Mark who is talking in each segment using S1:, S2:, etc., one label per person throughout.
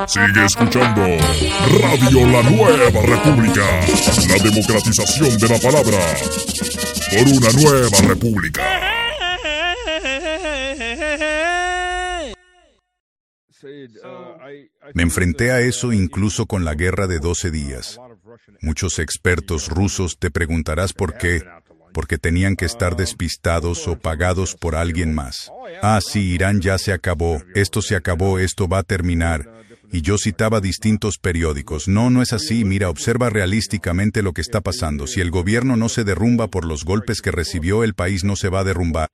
S1: Sigue escuchando Radio La Nueva República, la democratización de la palabra por una nueva república.
S2: Me enfrenté a eso incluso con la guerra de 12 días. Muchos expertos rusos te preguntarás por qué. Porque tenían que estar despistados o pagados por alguien más. Ah, sí, Irán ya se acabó, esto va a terminar. Y yo citaba distintos periódicos. No es así, mira, observa realísticamente lo que está pasando. Si el gobierno no se derrumba por los golpes que recibió, el país no se va a derrumbar.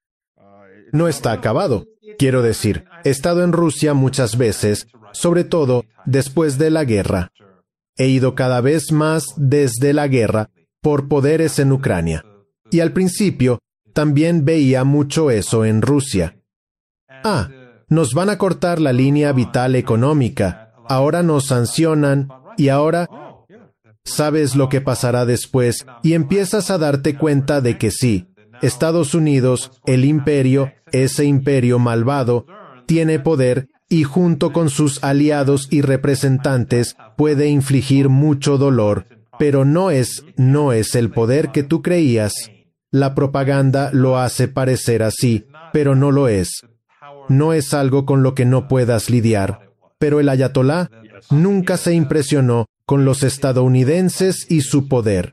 S3: No está acabado. Quiero decir, he estado en Rusia muchas veces, sobre todo después de la guerra. He ido cada vez más desde la guerra por poderes en Ucrania. Y al principio, también veía mucho eso en Rusia. Ah, nos van a cortar la línea vital económica, ahora nos sancionan, y ahora, ¿sabes lo que pasará después? Y empiezas a darte cuenta de que sí, Estados Unidos, el imperio, ese imperio malvado, tiene poder y junto con sus aliados y representantes puede infligir mucho dolor, pero no es el poder que tú creías. La propaganda lo hace parecer así, pero no lo es. No es algo con lo que no puedas lidiar. Pero el ayatolá nunca se impresionó con los estadounidenses y su poder.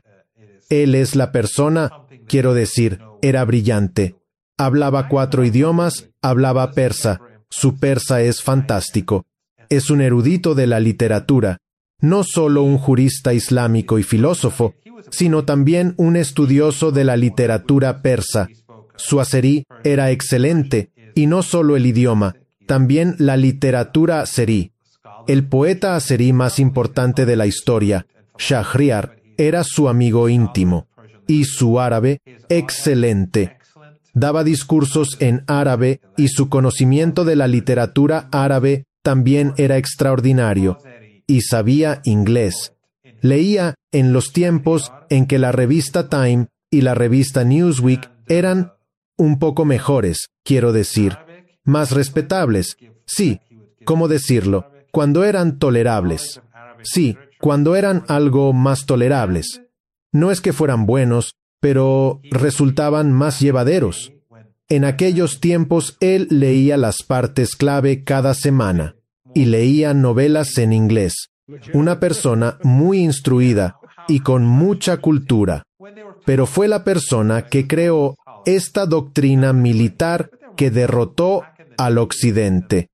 S3: Él es la persona, quiero decir, era brillante. Hablaba 4 idiomas, hablaba persa. Su persa es fantástico. Es un erudito de la literatura. No solo un jurista islámico y filósofo, sino también un estudioso de la literatura persa. Su azerí era excelente, y no solo el idioma, también la literatura azerí. El poeta azerí más importante de la historia, Shahriar, era su amigo íntimo, y su árabe, excelente. Daba discursos en árabe, y su conocimiento de la literatura árabe también era extraordinario, y sabía inglés. Leía en los tiempos en que la revista Time y la revista Newsweek eran un poco mejores, quiero decir, más respetables. Sí, ¿cómo decirlo? Cuando eran tolerables. Sí, cuando eran algo más tolerables. No es que fueran buenos, pero resultaban más llevaderos. En aquellos tiempos él leía las partes clave cada semana y leía novelas en inglés. Una persona muy instruida y con mucha cultura, pero fue la persona que creó esta doctrina militar que derrotó al Occidente.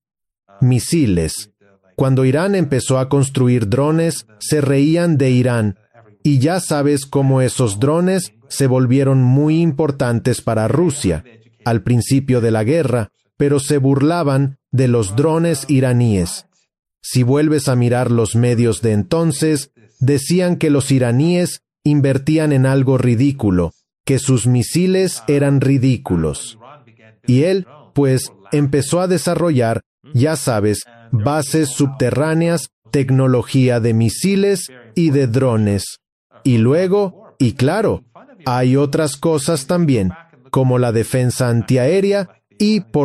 S3: Misiles. Cuando Irán empezó a construir drones, se reían de Irán, y ya sabes cómo esos drones se volvieron muy importantes para Rusia al principio de la guerra, pero se burlaban de los drones iraníes. Si vuelves a mirar los medios de entonces, decían que los iraníes invertían en algo ridículo, que sus misiles eran ridículos. Y él, pues, empezó a desarrollar, ya sabes, bases subterráneas, tecnología de misiles y de drones. Y luego, y claro, hay otras cosas también, como la defensa antiaérea y, por